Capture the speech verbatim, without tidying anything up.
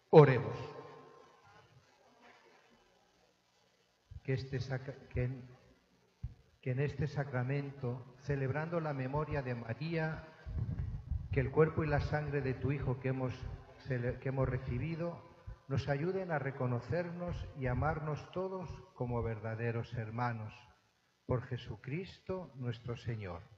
Oremos. Que, este que, en, que en este sacramento, celebrando la memoria de María, que el cuerpo y la sangre de tu Hijo que hemos, que hemos recibido nos ayuden a reconocernos y amarnos todos como verdaderos hermanos. Por Jesucristo nuestro Señor.